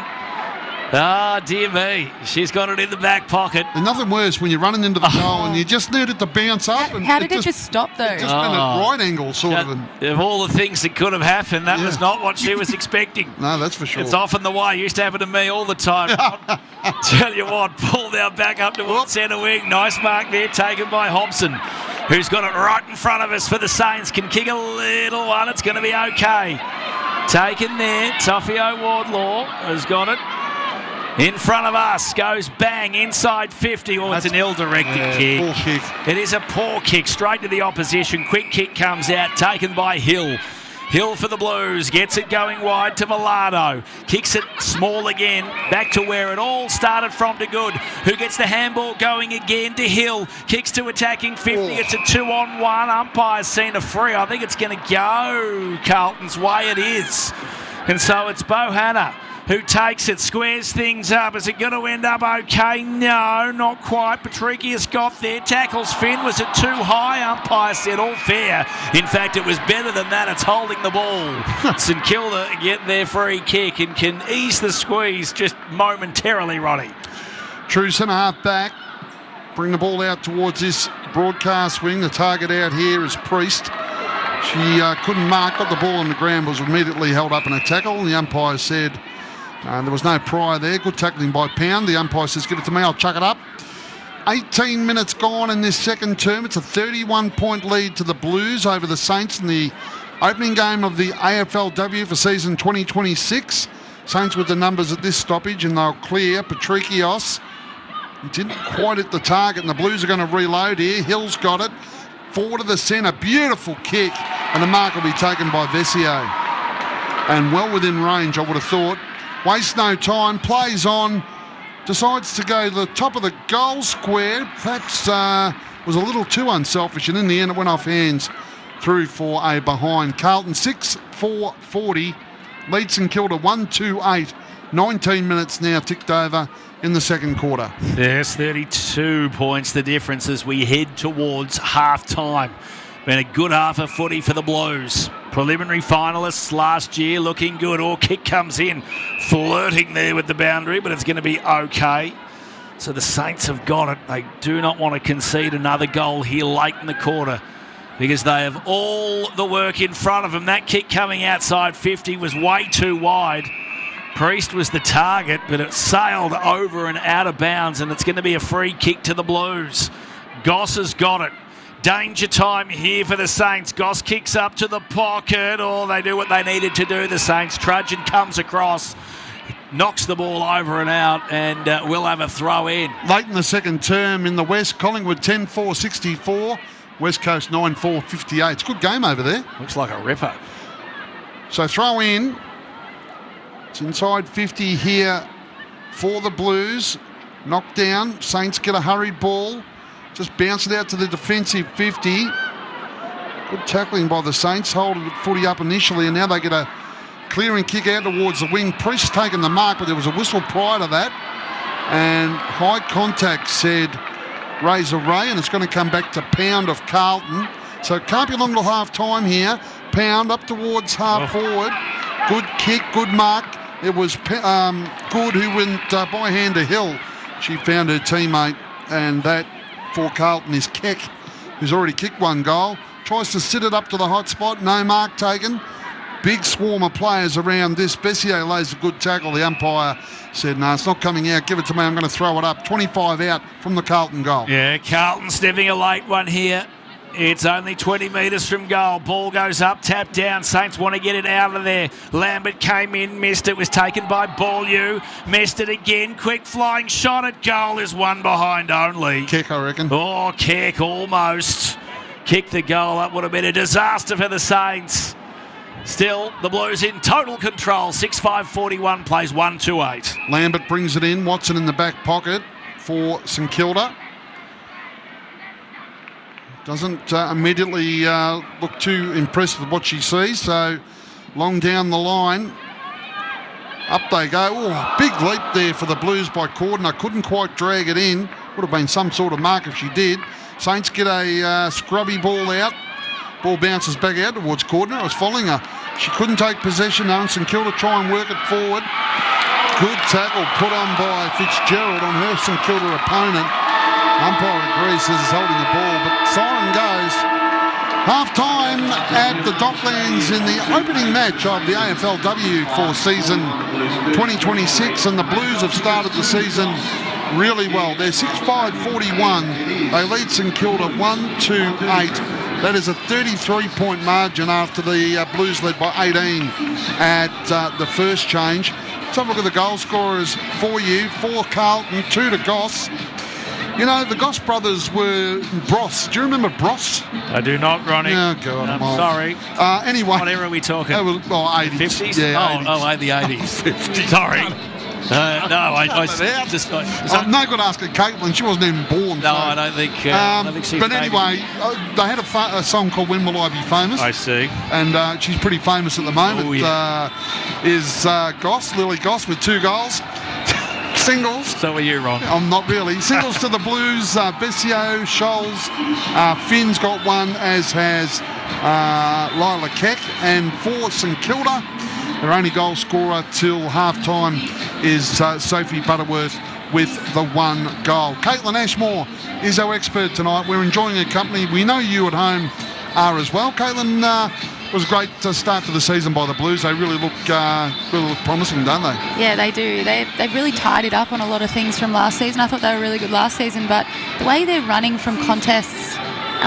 Ah, dear me. She's got it in the back pocket. And nothing worse when you're running into the goal and you just need it to bounce up. And How did it just stop, though? It just went at right angle, sort of. Of all the things that could have happened, that was not what she was expecting. No, that's for sure. It's often the way. It used to happen to me all the time. Tell you what, pull now back up towards centre wing. Nice mark there, taken by Hobson, who's got it right in front of us for the Saints. Can kick a little one. It's going to be okay. Taken there. Toffio Wardlaw has got it. In front of us, goes bang, inside 50. Oh, it's an ill-directed kick. Poor kick. It is a poor kick, straight to the opposition. Quick kick comes out, taken by Hill. Hill for the Blues, gets it going wide to Velado. Kicks it small again, back to where it all started from to Good, who gets the handball going again to Hill. Kicks to attacking 50, it's a 2-on-1. Umpire's seen a free. I think it's going to go Carlton's way. It is. And so it's Bohanna who takes it, squares things up. Is it going to end up okay? No, not quite. Patricius got there. Tackles Finn. Was it too high? Umpire said all fair. In fact, it was better than that. It's holding the ball. St Kilda get their free kick and can ease the squeeze just momentarily, Ronnie. True centre half back. Bring the ball out towards this broadcast wing. The target out here is Priest. She couldn't mark, got the ball on the ground, was immediately held up in a tackle. The umpire said there was no prior there. Good tackling by Pound. The umpire says, give it to me, I'll chuck it up. 18 minutes gone in this second term. It's a 31-point lead to the Blues over the Saints in the opening game of the AFLW for season 2026. Saints with the numbers at this stoppage, and they'll clear. Patricios didn't quite hit the target, and the Blues are going to reload here. Hill's got it. Forward to the centre. Beautiful kick. And the mark will be taken by Vessier. And well within range, I would have thought. Wastes no time, plays on, decides to go to the top of the goal square. Perhaps was a little too unselfish, and in the end it went off hands through for a behind. Carlton 6-4-40, leads St Kilda 1-2-8. 19 minutes now ticked over in the second quarter. Yes, 32 points the difference as we head towards half-time. Been a good half of footy for the Blues. Preliminary finalists last year looking good. Or kick comes in, flirting there with the boundary, but it's going to be okay. So the Saints have got it. They do not want to concede another goal here late in the quarter because they have all the work in front of them. That kick coming outside 50 was way too wide. Priest was the target, but it sailed over and out of bounds, and it's going to be a free kick to the Blues. Goss has got it. Danger time here for the Saints. Goss kicks up to the pocket. Oh, they do what they needed to do, the Saints. Trudgeon comes across, knocks the ball over and out, and we'll have a throw in. Late in the second term in the West, Collingwood 10-4-64, West Coast 9-4-58. It's a good game over there. Looks like a ripper. So throw in. It's inside 50 here for the Blues. Knocked down. Saints get a hurried ball. Just bounce it out to the defensive 50. Good tackling by the Saints. Hold the footy up initially, and now they get a clearing kick out towards the wing. Priest taking the mark, but there was a whistle prior to that. And high contact, said Razor Ray, and it's going to come back to Pound of Carlton. So it can't be long till half time here. Pound up towards half forward. Good kick, good mark. It was Good who went by hand to Hill. She found her teammate, and that for Carlton is Keck, who's already kicked one goal. Tries to sit it up to the hot spot. No mark taken. Big swarm of players around this. Bessier lays a good tackle. The umpire said, no, it's not coming out. Give it to me. I'm going to throw it up. 25 out from the Carlton goal. Yeah, Carlton sniffing a late one here. It's only 20 metres from goal. Ball goes up, tapped down. Saints want to get it out of there. Lambert came in, missed it. Was taken by Beaulieu. Missed it again. Quick flying shot at goal. Is one behind only. Keck, I reckon. Oh, Keck almost kicked the goal. That would have been a disaster for the Saints. Still, the Blues in total control. 6-5-41 plays 1-2-8. Lambert brings it in. Watson in the back pocket for St Kilda. Doesn't immediately look too impressed with what she sees. So long down the line. Up they go. Oh, big leap there for the Blues by Cordner. Couldn't quite drag it in. Would have been some sort of mark if she did. Saints get a scrubby ball out. Ball bounces back out towards Cordner. It was following her. She couldn't take possession. St Kilda try and work it forward. Good tackle put on by Fitzgerald on her St Kilda opponent. Umpire agrees, says he's holding the ball, but siren goes. Half-time at the Docklands in the opening match of the AFLW for season 2026, and the Blues have started the season really well. They're 6-5-41. They lead St Kilda 1-2-8. That is a 33-point margin after the Blues led by 18 at the first change. Let's have a look at the goal scorers for you. 4 Carlton, 2 to Goss. You know, the Goss brothers were Bros. Do you remember Bros? I do not, Ronnie. Oh, God. I'm sorry. Anyway. What era are we talking? 80s. 50s? Yeah, 80s. The 80s. 50s. Sorry. No good asking Caitlin. She wasn't even born. No, I don't think she's. But anyway, they had a song called When Will I Be Famous? I see. And she's pretty famous at the moment. Oh, yeah. Is Goss, Lily Goss, with 2 goals. Singles. So are you, Ron? I'm not really. Singles to the Blues. Bessio, Scholes. Finn's got one, as has Lila Keck. And for St Kilda, their only goal scorer till half-time is Sophie Butterworth with the 1 goal. Caitlin Ashmore is our expert tonight. We're enjoying her company. We know you at home are as well. Caitlin, was a great start to the season by the Blues. They really look promising, don't they? Yeah, they do. They've really tidied up on a lot of things from last season. I thought they were really good last season, but the way they're running from contests,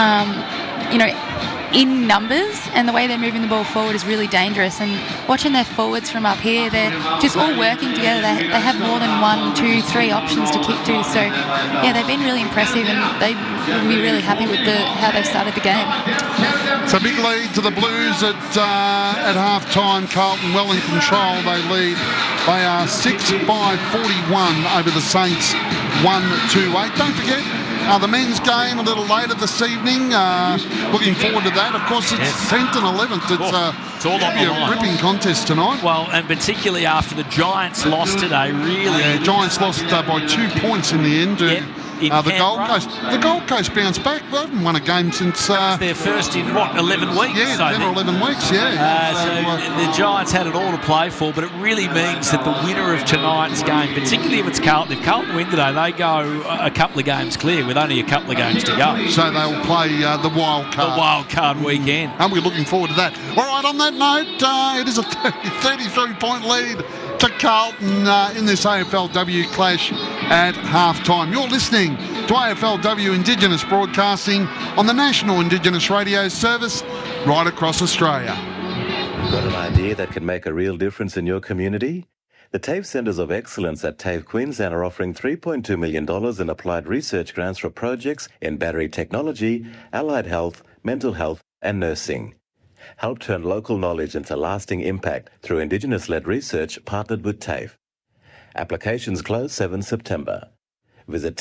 in numbers, and the way they're moving the ball forward is really dangerous. And watching their forwards from up here, they're just all working together. They have more than 1, 2, 3 options to kick to. So, yeah, they've been really impressive, and they will be really happy with how they've started the game. So big lead to the Blues at half-time. Carlton well in control. They lead. They are 6-5-41 over the Saints 1-2-8. Don't forget, the men's game a little later this evening. Looking forward to that. Of course, it's 10th and 11th. It's all on a ripping contest tonight. Well, and particularly after the Giants lost today, really. Yeah, Giants lost by 2 points in the end. The Gold Coast. The Gold Coast bounced back. They haven't won a game since... their first in, 11 weeks? Yeah, 10 or 11 weeks, yeah. So the Giants had it all to play for, but it really means that the winner of tonight's game, particularly if it's Carlton, if Carlton win today, they go a couple of games clear with only a couple of games to go. So they'll play the wild card. The wild card weekend. And we're looking forward to that. All right, on that note, it is a 33-point lead to Carlton in this AFLW clash at half-time. You're listening to AFLW Indigenous Broadcasting on the National Indigenous Radio Service right across Australia. Got an idea that can make a real difference in your community? The TAFE Centres of Excellence at TAFE Queensland are offering $3.2 million in applied research grants for projects in battery technology, allied health, mental health and nursing. Help turn local knowledge into lasting impact through Indigenous-led research partnered with TAFE. Applications close 7 September. Visit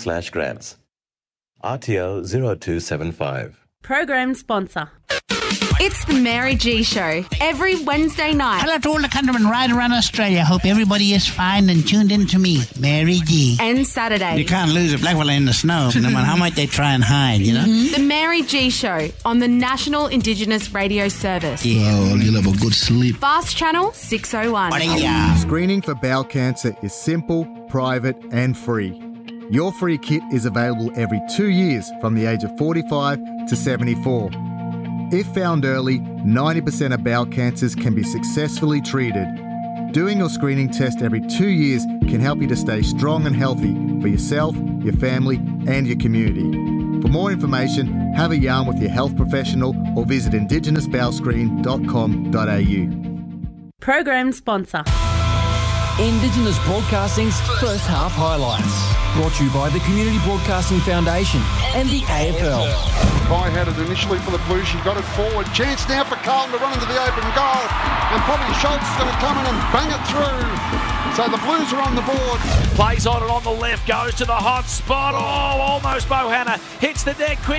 tafeqld.edu.au/grants. RTO 0275. Program sponsor. It's the Mary G Show every Wednesday night. Hello to all the countrymen right around Australia. Hope everybody is fine and tuned in to me, Mary G. And Saturday. You can't lose a black fella in the snow, no matter how much they try and hide, you know? The Mary G Show on the National Indigenous Radio Service. Yeah, well, you'll have a good sleep. Fast Channel 601. Screening for bowel cancer is simple, private and free. Your free kit is available every 2 years from the age of 45 to 74. If found early, 90% of bowel cancers can be successfully treated. Doing your screening test every 2 years can help you to stay strong and healthy for yourself, your family and your community. For more information, have a yarn with your health professional or visit indigenousbowelscreen.com.au. Program sponsor. Indigenous Broadcasting's first half highlights. Brought to you by the Community Broadcasting Foundation and the AFL. Pai had it initially for the Blues. She got it forward. Chance now for Carlton to run into the open goal. And probably Schultz is going to come in and bang it through. So the Blues are on the board. Plays on it on the left, goes to the hot spot. Oh, almost Bohanna hits the deck quick.